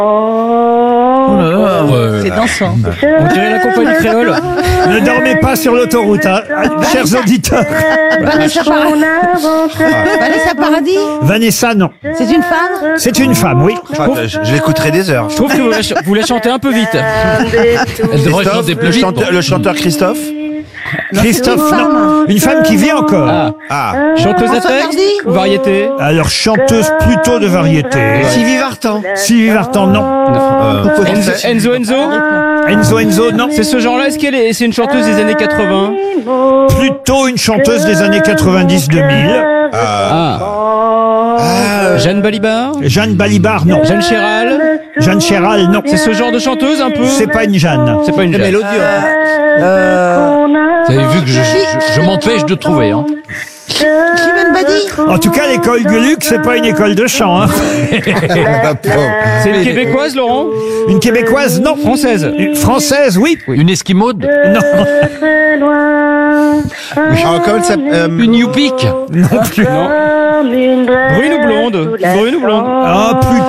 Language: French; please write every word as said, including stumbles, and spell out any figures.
Oh là là, ouais. C'est dansant. On dirait la compagnie créole. Ne dormez pas sur l'autoroute, hein, chers auditeurs. Vanessa, Par- Vanessa Paradis. Vanessa, non. C'est une femme. C'est une femme, oui. Je, je- je l'écouterai des heures. Je trouve que vous la, ch- vous la chantez un peu vite. Elle devrait Christophe, chanter plus le, vite. chanteur, le chanteur Christophe. Christophe, c'est une non. femme. Une femme qui vit encore. Ah, Ah, chanteuse à François texte Hardy ou variété? Alors, chanteuse plutôt de variété. Sylvie Vartan. Sylvie Vartan, non. Euh, Enzo, Enzo Enzo Enzo Enzo, non. C'est ce genre-là. Est-ce qu'elle est, c'est une chanteuse des années quatre-vingts? Plutôt une chanteuse des années quatre-vingt-dix deux mille. Ah. Jeanne Balibar? Jeanne Balibar, non. Jeanne Chéral? Jeanne Chéral, non. C'est ce genre de chanteuse un peu? C'est pas une Jeanne. C'est pas une Jeanne. Vous avez vu que je, je, je m'empêche de trouver. Hein. Chimène Badi. En tout cas, l'école Gluck, c'est pas une école de chant. Hein. C'est une québécoise, Laurent? Une québécoise, non. Française? Une française, oui. Une esquimaude. Non, Ah, comment elle s'appelle euh, Une Yupik. non plus. Non. Brune ou blonde? Brune ou blonde? Ah, plus